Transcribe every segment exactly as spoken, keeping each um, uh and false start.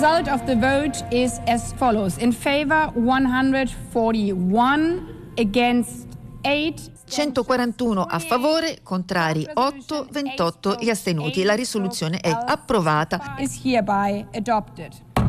result of the vote is as follows. In favor one hundred forty-one, against eight. centoquarantuno a favore, contrari otto, ventotto gli astenuti. La risoluzione è approvata. Is hereby adopted.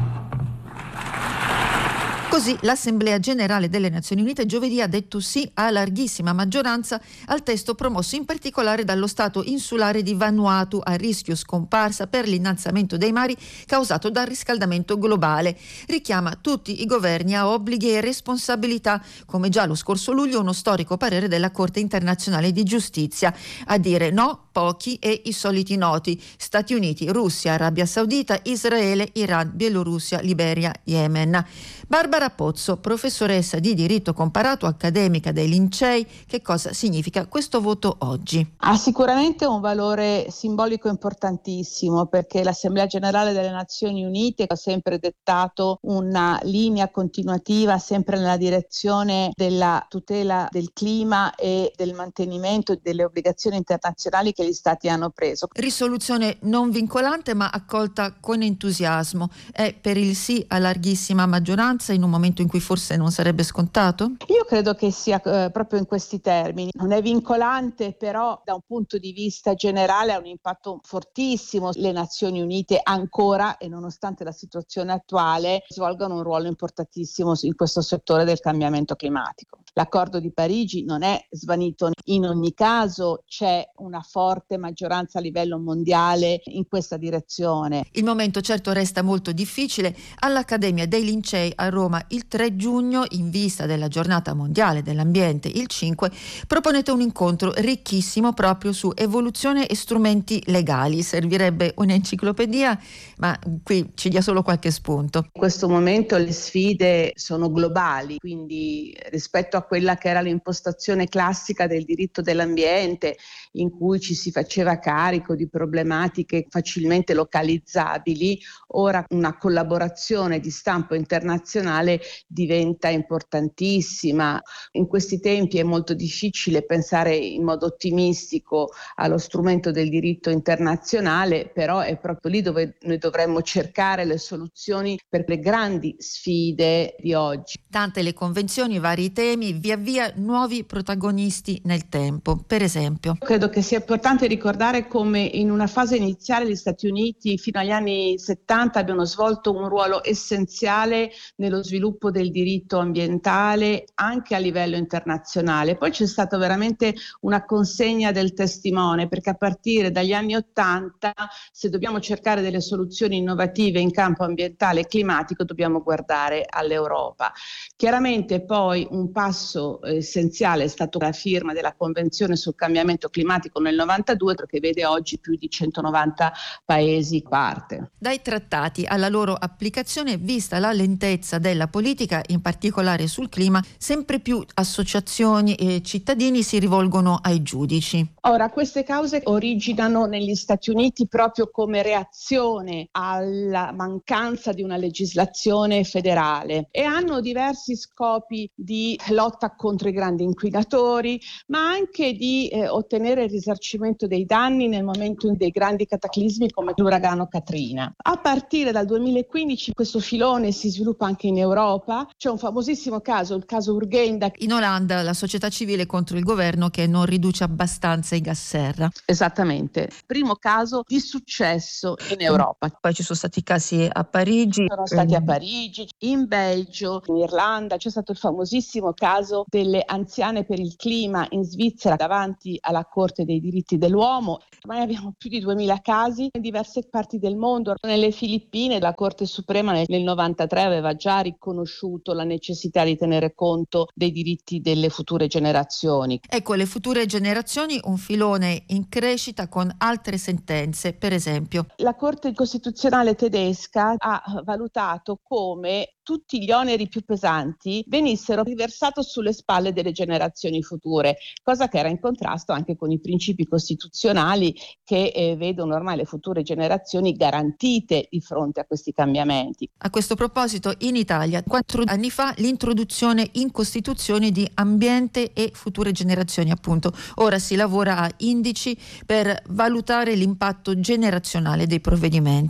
Così l'Assemblea Generale delle Nazioni Unite giovedì ha detto sì a larghissima maggioranza al testo promosso in particolare dallo Stato insulare di Vanuatu a rischio scomparsa per l'innalzamento dei mari causato dal riscaldamento globale. Richiama tutti i governi a obblighi e responsabilità, come già lo scorso luglio uno storico parere della Corte internazionale di giustizia. A dire no, pochi e i soliti noti: Stati Uniti, Russia, Arabia Saudita, Israele, Iran, Bielorussia, Liberia, Yemen. Barbara Pozzo, professoressa di diritto comparato, accademica dei Lincei, che cosa significa questo voto oggi? Ha sicuramente un valore simbolico importantissimo, perché l'Assemblea Generale delle Nazioni Unite ha sempre dettato una linea continuativa sempre nella direzione della tutela del clima e del mantenimento delle obbligazioni internazionali che gli Stati hanno preso. Risoluzione non vincolante ma accolta con entusiasmo. È per il sì a larghissima maggioranza in un momento in cui forse non sarebbe scontato? Io credo che sia eh, proprio in questi termini. Non è vincolante, però da un punto di vista generale ha un impatto fortissimo. Le Nazioni Unite ancora, e nonostante la situazione attuale, svolgono un ruolo importantissimo in questo settore del cambiamento climatico. L'accordo di Parigi non è svanito, in ogni caso c'è una forte maggioranza a livello mondiale in questa direzione. Il momento certo resta molto difficile. All'Accademia dei Lincei a Roma il tre giugno, in vista della giornata mondiale dell'ambiente il cinque, proponete un incontro ricchissimo proprio su evoluzione e strumenti legali. Servirebbe un'enciclopedia, ma qui ci dia solo qualche spunto. In questo momento le sfide sono globali, quindi rispetto a quella che era l'impostazione classica del diritto dell'ambiente, in cui ci si faceva carico di problematiche facilmente localizzabili, ora una collaborazione di stampo internazionale diventa importantississima. In questi tempi è molto difficile pensare in modo ottimistico allo strumento del diritto internazionale, però è proprio lì dove noi dovremmo cercare le soluzioni per le grandi sfide di oggi. Tante le convenzioni, vari temi, via via nuovi protagonisti nel tempo. Per esempio, credo che sia importante ricordare come in una fase iniziale gli Stati Uniti fino agli anni settanta abbiano svolto un ruolo essenziale nello sviluppo del diritto ambientale anche a livello internazionale. Poi c'è stata veramente una consegna del testimone, perché a partire dagli anni ottanta, se dobbiamo cercare delle soluzioni innovative in campo ambientale e climatico, dobbiamo guardare all'Europa. Chiaramente poi un passo essenziale è stato la firma della Convenzione sul cambiamento climatico nel novantadue, che vede oggi più di centonovanta paesi parte. Dai trattati alla loro applicazione, vista la lentezza della politica, in particolare sul clima, sempre più associazioni e cittadini si rivolgono ai giudici. Ora, queste cause originano negli Stati Uniti proprio come reazione alla mancanza di una legislazione federale e hanno diversi scopi di lotta contro i grandi inquinatori, ma anche di eh, ottenere il risarcimento dei danni nel momento dei grandi cataclismi come l'uragano Katrina. A partire dal duemilaquindici questo filone si sviluppa anche in Europa. C'è un famosissimo caso, il caso Urgenda. In Olanda la società civile contro il governo che non riduce abbastanza i gas serra. Esattamente, primo caso di successo in Europa. Poi ci sono stati casi a Parigi. Sono stati a Parigi, in Belgio, in Irlanda. C'è stato il famosissimo caso delle anziane per il clima in Svizzera davanti alla Corte dei diritti dell'uomo. Ormai abbiamo più di duemila casi in diverse parti del mondo. Nelle Filippine la Corte Suprema nel novantatré aveva già riconosciuto la necessità di tenere conto dei diritti delle future generazioni. Ecco, le future generazioni, un filone in crescita con altre sentenze, per esempio. La Corte Costituzionale tedesca ha valutato come tutti gli oneri più pesanti venissero riversati sulle spalle delle generazioni future, cosa che era in contrasto anche con i principi costituzionali che eh, vedono ormai le future generazioni garantite di fronte a questi cambiamenti. A questo proposito, in Italia, quattro anni fa, l'introduzione in Costituzione di ambiente e future generazioni, appunto. Ora si lavora a indici per valutare l'impatto generazionale dei provvedimenti.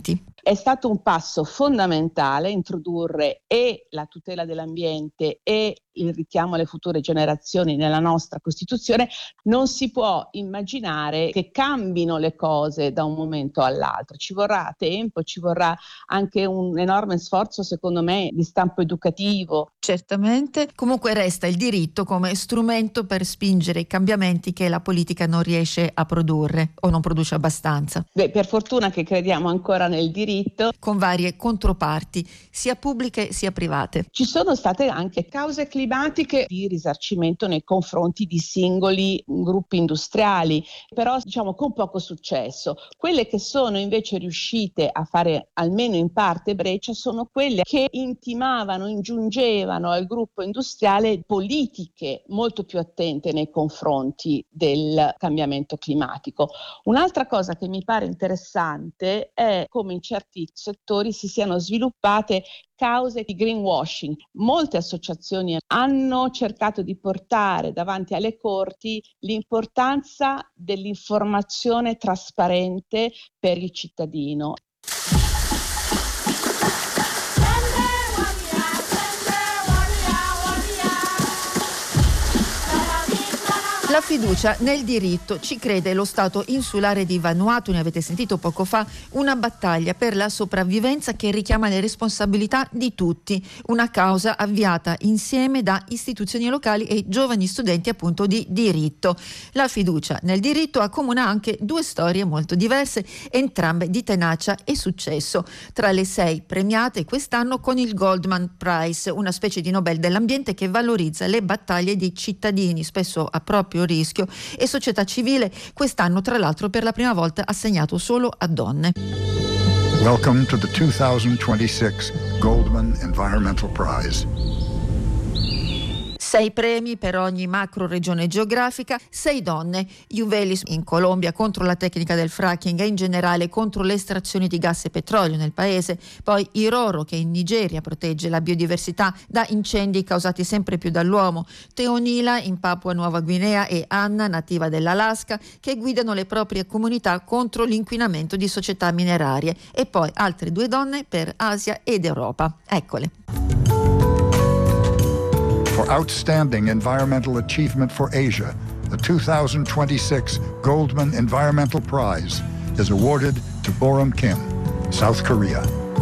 È stato un passo fondamentale introdurre e la tutela dell'ambiente e il richiamo alle future generazioni nella nostra Costituzione. Non si può immaginare che cambino le cose da un momento all'altro. Ci vorrà tempo, ci vorrà anche un enorme sforzo, secondo me, di stampo educativo. Certamente. Comunque resta il diritto come strumento per spingere i cambiamenti che la politica non riesce a produrre o non produce abbastanza. Beh, per fortuna che crediamo ancora nel diritto. Con varie controparti, sia pubbliche sia private. Ci sono state anche cause climatiche di risarcimento nei confronti di singoli gruppi industriali, però diciamo con poco successo. Quelle che sono invece riuscite a fare almeno in parte breccia sono quelle che intimavano, ingiungevano al gruppo industriale politiche molto più attente nei confronti del cambiamento climatico. Un'altra cosa che mi pare interessante è come in certi settori si siano sviluppate cause di greenwashing. Molte associazioni hanno cercato di portare davanti alle corti l'importanza dell'informazione trasparente per il cittadino. La fiducia nel diritto, ci crede lo Stato insulare di Vanuatu, ne avete sentito poco fa, una battaglia per la sopravvivenza che richiama le responsabilità di tutti, una causa avviata insieme da istituzioni locali e giovani studenti appunto di diritto. La fiducia nel diritto accomuna anche due storie molto diverse, entrambe di tenacia e successo. Tra le sei premiate quest'anno con il Goldman Prize, una specie di Nobel dell'ambiente che valorizza le battaglie dei cittadini, spesso a proprio rischio, e società civile, quest'anno tra l'altro per la prima volta assegnato solo a donne. Welcome to the two thousand twenty-six Goldman Environmental Prize. Sei premi per ogni macro regione geografica, sei donne. Juvelis in Colombia contro la tecnica del fracking e in generale contro le estrazioni di gas e petrolio nel paese. Poi Iroro che in Nigeria protegge la biodiversità da incendi causati sempre più dall'uomo. Teonila in Papua Nuova Guinea e Anna, nativa dell'Alaska, che guidano le proprie comunità contro l'inquinamento di società minerarie. E poi altre due donne per Asia ed Europa. Eccole. For outstanding environmental achievement for Asia, the two thousand twenty-six Goldman Environmental Prize is awarded to Boram Kim, South Korea.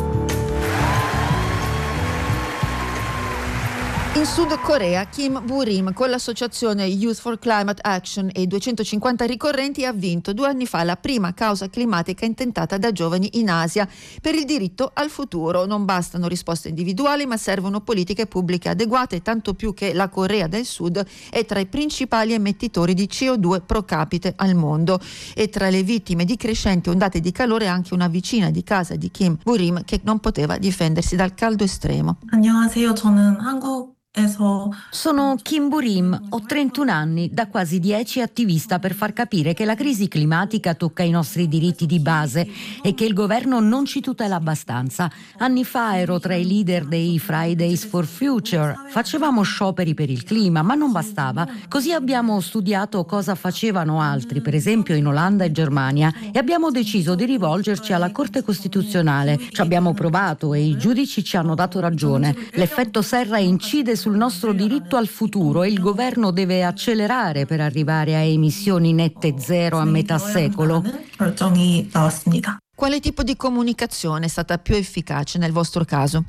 In Sud Corea, Kim Boo-rim con l'associazione Youth for Climate Action e duecentocinquanta ricorrenti ha vinto due anni fa la prima causa climatica intentata da giovani in Asia per il diritto al futuro. Non bastano risposte individuali, ma servono politiche pubbliche adeguate, tanto più che la Corea del Sud è tra i principali emettitori di C O due pro capite al mondo. E tra le vittime di crescenti ondate di calore anche una vicina di casa di Kim Boo-rim che non poteva difendersi dal caldo estremo. 안녕하세요. 저는 한국 Sono Kim Boo-rim, ho trentuno anni, da quasi dieci attivista per far capire che la crisi climatica tocca i nostri diritti di base e che il governo non ci tutela abbastanza. Anni fa ero tra i leader dei Fridays for Future, facevamo scioperi per il clima, ma non bastava. Così abbiamo studiato cosa facevano altri, per esempio in Olanda e Germania, e abbiamo deciso di rivolgerci alla Corte Costituzionale. Ci abbiamo provato e i giudici ci hanno dato ragione. L'effetto serra incide sul nostro diritto al futuro e il governo deve accelerare per arrivare a emissioni nette zero a metà secolo. Quale tipo di comunicazione è stata più efficace nel vostro caso?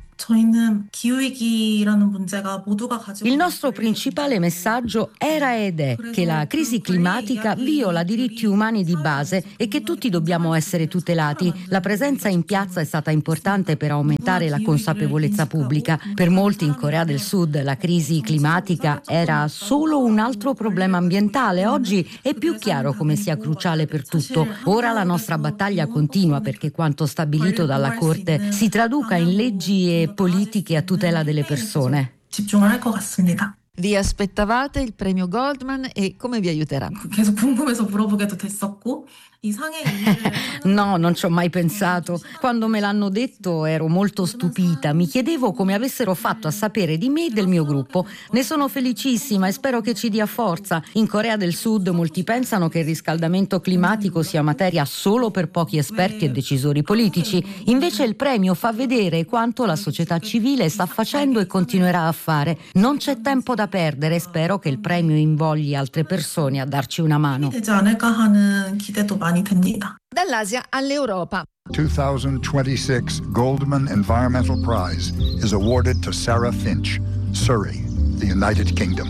Il nostro principale messaggio era ed è che la crisi climatica viola diritti umani di base e che tutti dobbiamo essere tutelati. La presenza in piazza è stata importante per aumentare la consapevolezza pubblica. Per molti in Corea del Sud la crisi climatica era solo un altro problema ambientale. Oggi è più chiaro come sia cruciale per tutto. Ora la nostra battaglia continua perché quanto stabilito dalla Corte si traduca in leggi e politiche a tutela delle persone. Vi aspettavate il premio Goldman e come vi aiuterà? 계속 궁금해서 물어보게도 됐었고 No, non ci ho mai pensato. Quando me l'hanno detto ero molto stupita. Mi chiedevo come avessero fatto a sapere di me e del mio gruppo. Ne sono felicissima e spero che ci dia forza. In Corea del Sud molti pensano che il riscaldamento climatico sia materia solo per pochi esperti e decisori politici. Invece il premio fa vedere quanto la società civile sta facendo e continuerà a fare. Non c'è tempo da perdere. Spero che il premio invogli altre persone a darci una mano. Dall'Asia all'Europa. twenty twenty-six Goldman Environmental Prize is awarded to Sarah Finch, Surrey, the United Kingdom.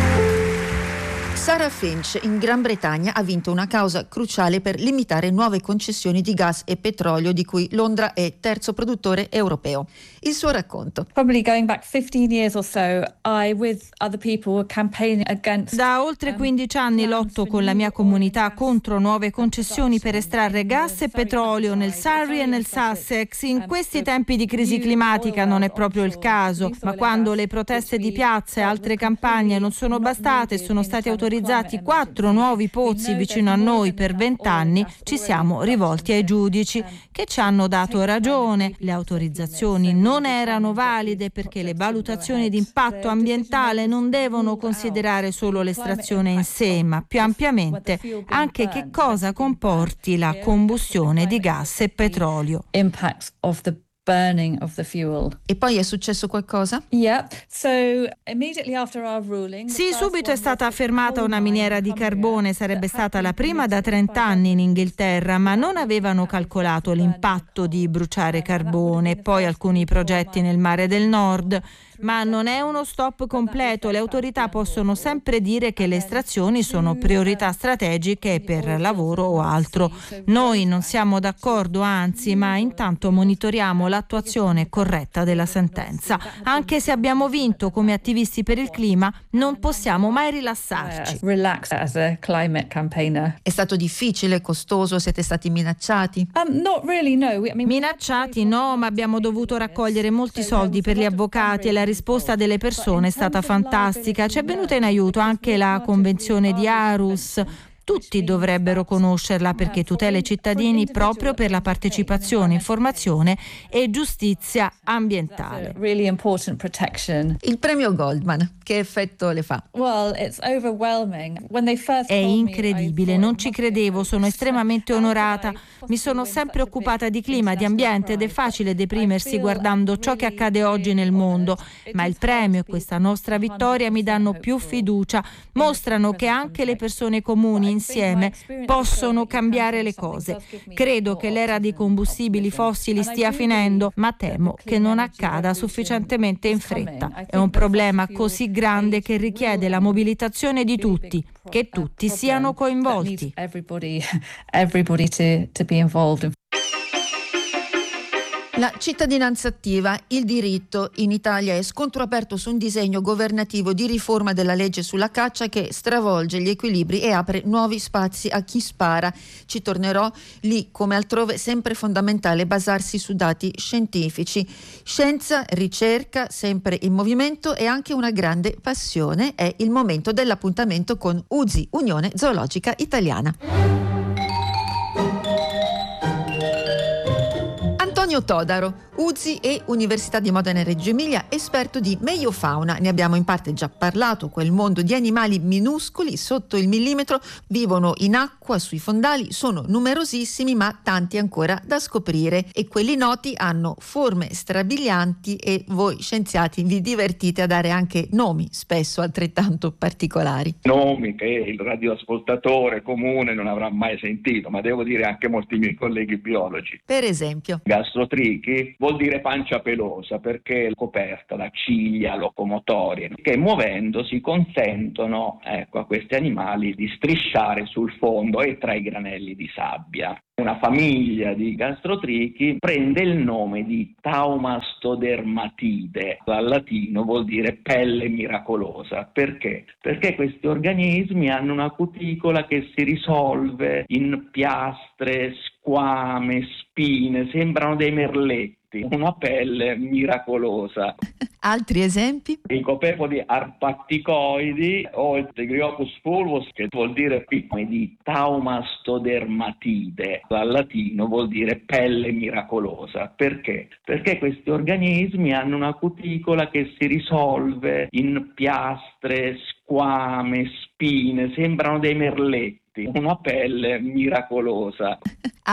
Sarah Finch in Gran Bretagna ha vinto una causa cruciale per limitare nuove concessioni di gas e petrolio di cui Londra è terzo produttore europeo. Il suo racconto. Probably going back fifteen years or so, I with other people were campaigning against. Da oltre quindici anni lotto con la mia comunità contro nuove concessioni per estrarre gas e petrolio nel Surrey e nel Sussex. In questi tempi di crisi climatica non è proprio il caso, ma quando le proteste di piazza e altre campagne non sono bastate, sono stati autorizzati quattro nuovi pozzi vicino a noi per vent'anni, ci siamo rivolti ai giudici che ci hanno dato ragione. Le autorizzazioni non erano valide perché le valutazioni di impatto ambientale non devono considerare solo l'estrazione in sé, ma più ampiamente anche che cosa comporti la combustione di gas e petrolio. Impacts of the burning of the fuel. E poi è successo qualcosa? Yeah. So immediately after our ruling. Sì, subito è stata affermata una miniera di carbone, sarebbe stata la prima da trenta anni in Inghilterra, ma non avevano calcolato l'impatto di bruciare carbone. Poi alcuni progetti nel Mare del Nord. Ma non è uno stop completo, le autorità possono sempre dire che le estrazioni sono priorità strategiche per lavoro o altro. Noi non siamo d'accordo, anzi, ma intanto monitoriamo l'attuazione corretta della sentenza. Anche se abbiamo vinto come attivisti per il clima, non possiamo mai rilassarci. Relax as a climate campaigner. È stato difficile, costoso, siete stati minacciati? Um, not really, no. I mean, minacciati no, ma abbiamo dovuto raccogliere molti soldi per gli avvocati e la La risposta delle persone è stata fantastica. Ci è venuta in aiuto anche la Convenzione di Aarhus. Tutti dovrebbero conoscerla perché tutela i cittadini proprio per la partecipazione, informazione e giustizia ambientale. Really important protection. Il premio Goldman, che effetto le fa? Well, it's overwhelming. When they first È incredibile, non ci credevo, sono estremamente onorata. Mi sono sempre occupata di clima, di ambiente ed è facile deprimersi guardando ciò che accade oggi nel mondo, ma il premio e questa nostra vittoria mi danno più fiducia, mostrano che anche le persone comuni insieme possono cambiare le cose. Credo che l'era dei combustibili fossili stia finendo, ma temo che non accada sufficientemente in fretta. È un problema così grande che richiede la mobilitazione di tutti, che tutti siano coinvolti. Everybody, everybody to, to be involved. La cittadinanza attiva, il diritto in Italia è scontro aperto su un disegno governativo di riforma della legge sulla caccia che stravolge gli equilibri e apre nuovi spazi a chi spara. Ci tornerò, lì come altrove sempre fondamentale basarsi su dati scientifici. Scienza, ricerca, sempre in movimento e anche una grande passione. È il momento dell'appuntamento con U Z I, Unione Zoologica Italiana. Antonio Todaro, U Z I e Università di Modena e Reggio Emilia, esperto di meiofauna. Ne abbiamo in parte già parlato, quel mondo di animali minuscoli sotto il millimetro, vivono in acqua, sui fondali, sono numerosissimi ma tanti ancora da scoprire e quelli noti hanno forme strabilianti e voi scienziati vi divertite a dare anche nomi spesso altrettanto particolari. Nomi che il radioascoltatore comune non avrà mai sentito, ma devo dire anche molti miei colleghi biologi. Per esempio? Gastrotrichi vuol dire pancia pelosa perché è coperta da ciglia locomotorie che muovendosi consentono ecco, a questi animali di strisciare sul fondo e tra i granelli di sabbia. Una famiglia di gastrotrichi prende il nome di Taumastodermatide, dal latino vuol dire pelle miracolosa. Perché? Perché questi organismi hanno una cuticola che si risolve in piastre, squame, spine, sembrano dei merletti, una pelle miracolosa. Altri esempi? I copepodi arpatticoidi o il Tigriopus fulvus, che vuol dire piccoli di taumastodermatide, dal latino vuol dire pelle miracolosa. Perché? Perché questi organismi hanno una cuticola che si risolve in piastre, squame, spine, sembrano dei merletti, una pelle miracolosa.